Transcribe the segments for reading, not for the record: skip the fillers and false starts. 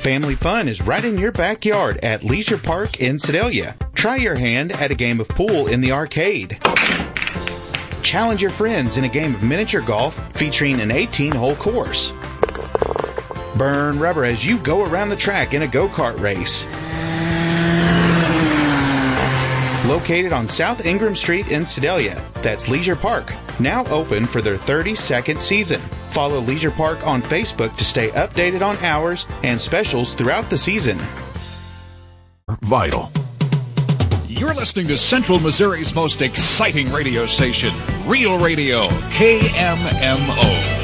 Family fun is right in your backyard at Leisure Park in Sedalia. Try your hand at a game of pool in the arcade. Challenge your friends in a game of miniature golf featuring an 18-hole course. Burn rubber as you go around the track in a go-kart race. Located on South Ingram Street in Sedalia, that's Leisure Park, now open for their 32nd season. Follow Leisure Park on Facebook to stay updated on hours and specials throughout the season. Vital. You're listening to Central Missouri's most exciting radio station, Real Radio, KMMO.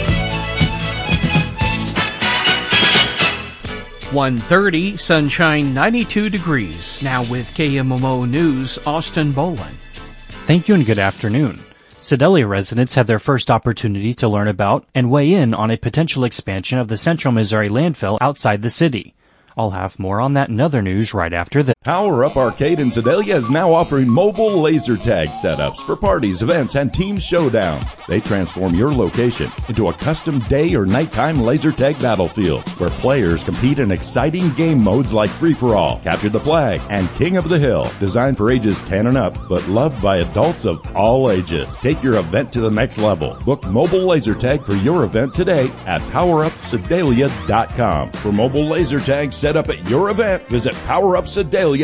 1:30, sunshine, 92 degrees. Now with KMMO News, Austin Boland. Thank you and good afternoon. Sedalia residents had their first opportunity to learn about and weigh in on a potential expansion of the Central Missouri landfill outside the city. I'll have more on that and other news right after this. Power Up Arcade in Sedalia is now offering mobile laser tag setups for parties, events, and team showdowns. They transform your location into a custom day or nighttime laser tag battlefield where players compete in exciting game modes like Free-for-All, Capture the Flag, and King of the Hill. Designed for ages 10 and up, but loved by adults of all ages. Take your event to the next level. Book mobile laser tag for your event today at PowerUpSedalia.com. For mobile laser tag set up at your event, visit PowerUpSedalia.com.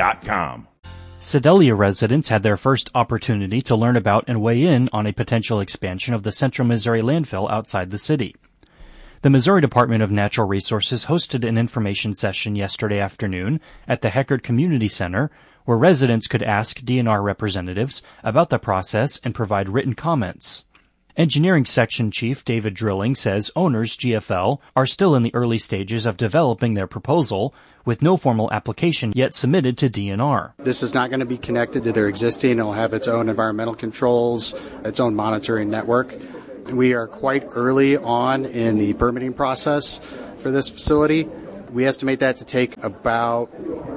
Sedalia residents had their first opportunity to learn about and weigh in on a potential expansion of the Central Missouri landfill outside the city. The Missouri Department of Natural Resources hosted an information session yesterday afternoon at the Heckard Community Center where residents could ask DNR representatives about the process and provide written comments. Engineering Section Chief David Drilling says owners, GFL, are still in the early stages of developing their proposal, with no formal application yet submitted to DNR. This is not going to be connected to their existing. It'll have its own environmental controls, its own monitoring network. We are quite early on in the permitting process for this facility. We estimate that to take about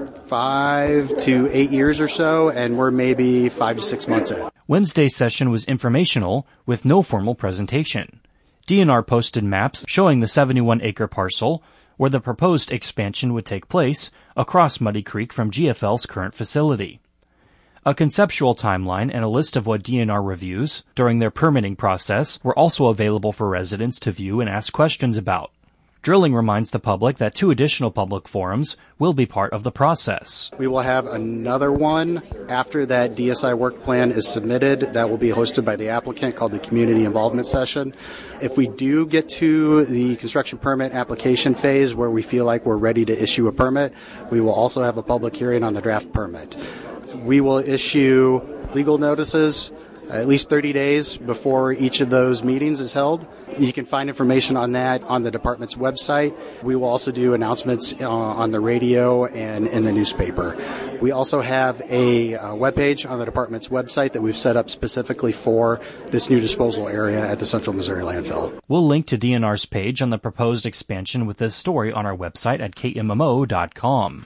5 to 8 years or so, and we're maybe 5 to 6 months in. Wednesday's session was informational with no formal presentation. DNR posted maps showing the 71-acre parcel where the proposed expansion would take place across Muddy Creek from GFL's current facility. A conceptual timeline and a list of what DNR reviews during their permitting process were also available for residents to view and ask questions about. Drilling reminds the public that 2 additional public forums will be part of the process. We will have another one after that DSI work plan is submitted that will be hosted by the applicant called the Community Involvement Session. If we do get to the construction permit application phase where we feel like we're ready to issue a permit, we will also have a public hearing on the draft permit. We will issue legal notices at least 30 days before each of those meetings is held. You can find information on that on the department's website. We will also do announcements on the radio and in the newspaper. We also have a webpage on the department's website that we've set up specifically for this new disposal area at the Central Missouri landfill. We'll link to DNR's page on the proposed expansion with this story on our website at KMMO.com.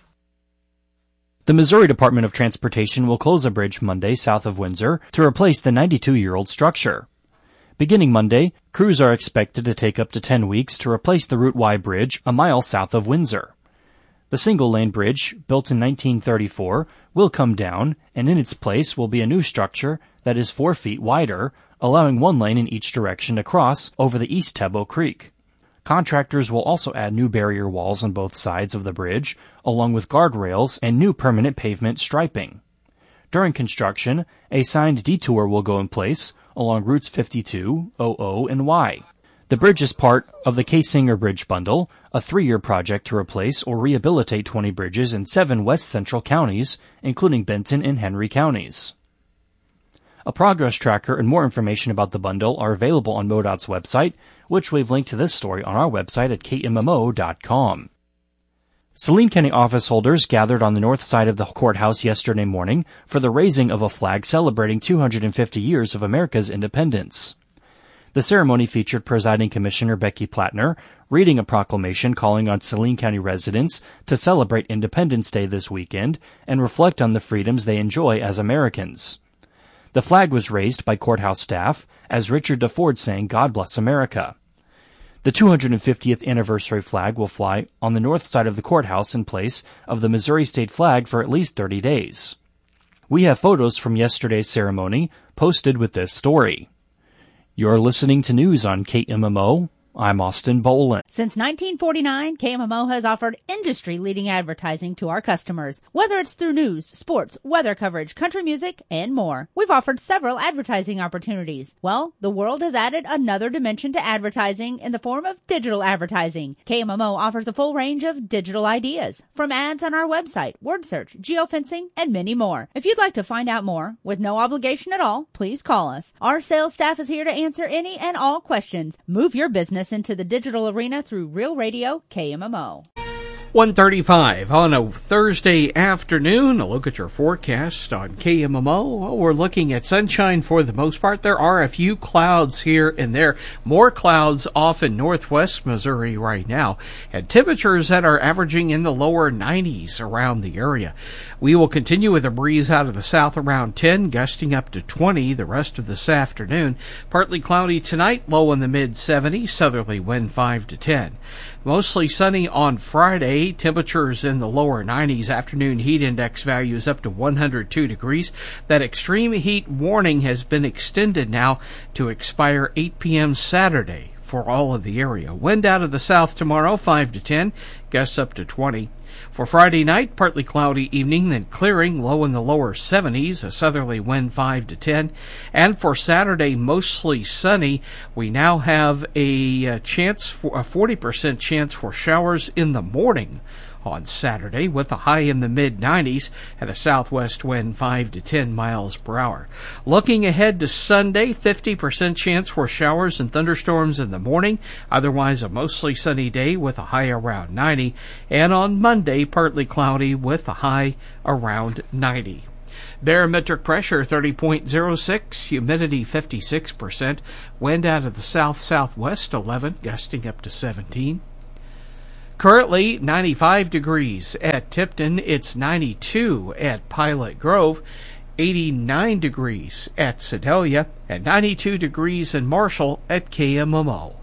The Missouri Department of Transportation will close a bridge Monday south of Windsor to replace the 92-year-old structure. Beginning Monday, crews are expected to take up to 10 weeks to replace the Route Y bridge a mile south of Windsor. The single-lane bridge, built in 1934, will come down, and in its place will be a new structure that is 4 feet wider, allowing 1 lane in each direction to cross over the East Tebow Creek. Contractors will also add new barrier walls on both sides of the bridge, along with guardrails and new permanent pavement striping. During construction, a signed detour will go in place along routes 52, 00, and Y. The bridge is part of the K. Singer Bridge Bundle, a 3-year project to replace or rehabilitate 20 bridges in 7 west central counties, including Benton and Henry counties. A progress tracker and more information about the bundle are available on MoDOT's website, which we've linked to this story on our website at KMMO.com. Saline County office holders gathered on the north side of the courthouse yesterday morning for the raising of a flag celebrating 250 years of America's independence. The ceremony featured Presiding Commissioner Becky Plattner reading a proclamation calling on Saline County residents to celebrate Independence Day this weekend and reflect on the freedoms they enjoy as Americans. The flag was raised by courthouse staff as Richard DeFord sang God Bless America. The 250th anniversary flag will fly on the north side of the courthouse in place of the Missouri state flag for at least 30 days. We have photos from yesterday's ceremony posted with this story. You're listening to news on KMMO. I'm Austin Boland. Since 1949, KMMO has offered industry-leading advertising to our customers, whether it's through news, sports, weather coverage, country music, and more. We've offered several advertising opportunities. Well, the world has added another dimension to advertising in the form of digital advertising. KMMO offers a full range of digital ideas, from ads on our website, word search, geofencing, and many more. If you'd like to find out more, with no obligation at all, please call us. Our sales staff is here to answer any and all questions. Move your business into the digital arena through Real Radio KMMO. 1:35 on a Thursday afternoon. A look at your forecast on KMMO. Well, we're looking at sunshine for the most part. There are a few clouds here and there. More clouds off in northwest Missouri right now. And temperatures that are averaging in the lower 90s around the area. We will continue with a breeze out of the south around 10, gusting up to 20 the rest of this afternoon. Partly cloudy tonight, low in the mid-70s, southerly wind 5 to 10. Mostly sunny on Friday, temperatures in the lower 90s, afternoon heat index values up to 102 degrees. That extreme heat warning has been extended now to expire 8 p.m. Saturday for all of the area. Wind out of the south tomorrow, 5 to 10, gusts up to 20. For Friday night, partly cloudy evening, then clearing, low in the lower 70s, a southerly wind 5 to 10. And for Saturday, mostly sunny. We now have a 40% chance for showers in the morning on Saturday, with a high in the mid-90s and a southwest wind 5 to 10 miles per hour. Looking ahead to Sunday, 50% chance for showers and thunderstorms in the morning, otherwise a mostly sunny day with a high around 90, and on Monday, partly cloudy with a high around 90. Barometric pressure 30.06, humidity 56%, wind out of the south-southwest 11, gusting up to 17. Currently 95 degrees at Tipton, it's 92 at Pilot Grove, 89 degrees at Sedalia, and 92 degrees in Marshall at KMMO.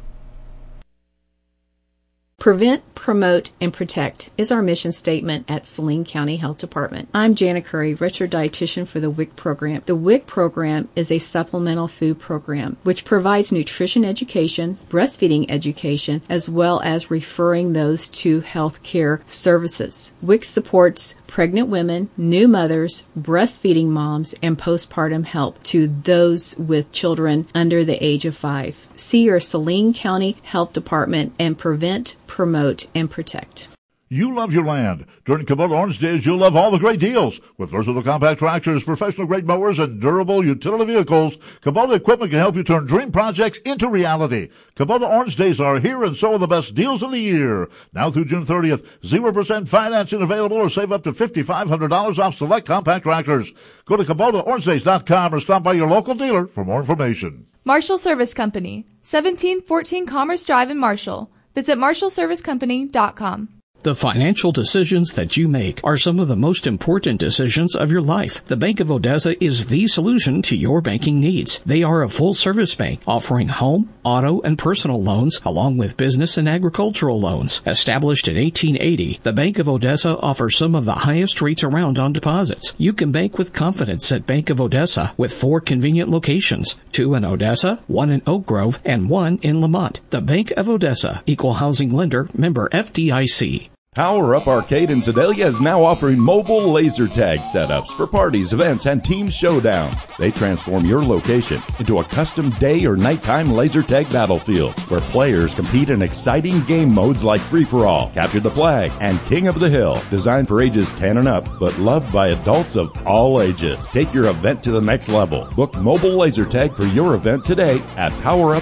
Prevent, promote, and protect is our mission statement at Saline County Health Department. I'm Jana Curry, registered dietitian for the WIC program. The WIC program is a supplemental food program which provides nutrition education, breastfeeding education, as well as referring those to health care services. WIC supports pregnant women, new mothers, breastfeeding moms, and postpartum help to those with children under the age of 5. See your Saline County Health Department and prevent, promote, and protect. You love your land. During Kubota Orange Days, you'll love all the great deals. With versatile compact tractors, professional-grade mowers, and durable utility vehicles, Kubota equipment can help you turn dream projects into reality. Kubota Orange Days are here, and so are the best deals of the year. Now through June 30th, 0% financing available, or save up to $5,500 off select compact tractors. Go to KubotaOrangeDays.com or stop by your local dealer for more information. Marshall Service Company, 1714 Commerce Drive in Marshall. Visit MarshallServiceCompany.com. The financial decisions that you make are some of the most important decisions of your life. The Bank of Odessa is the solution to your banking needs. They are a full-service bank offering home, auto, and personal loans, along with business and agricultural loans. Established in 1880, the Bank of Odessa offers some of the highest rates around on deposits. You can bank with confidence at Bank of Odessa with 4 convenient locations, 2 in Odessa, 1 in Oak Grove, and 1 in Lamont. The Bank of Odessa, Equal Housing Lender, member FDIC. Power Up Arcade in Sedalia is now offering mobile laser tag setups for parties, events, and team showdowns. They transform your location into a custom day or nighttime laser tag battlefield where players compete in exciting game modes like Free-for-All, Capture the Flag, and King of the Hill. Designed for ages 10 and up, but loved by adults of all ages. Take your event to the next level. Book mobile laser tag for your event today at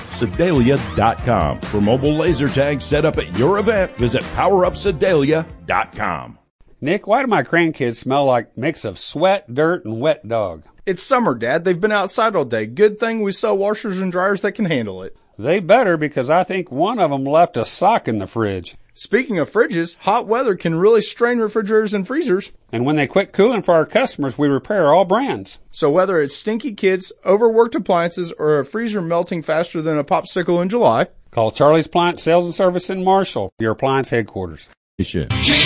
PowerUpSedalia.com. For mobile laser tag set up at your event, visit PowerUpSedalia.com. Nick, why do my grandkids smell like a mix of sweat, dirt, and wet dog? It's summer, Dad. They've been outside all day. Good thing we sell washers and dryers that can handle it. They better, because I think one of them left a sock in the fridge. Speaking of fridges, hot weather can really strain refrigerators and freezers. And when they quit cooling for our customers, we repair all brands. So whether it's stinky kids, overworked appliances, or a freezer melting faster than a popsicle in July, Call Charlie's Appliance Sales and Service in Marshall, your appliance headquarters.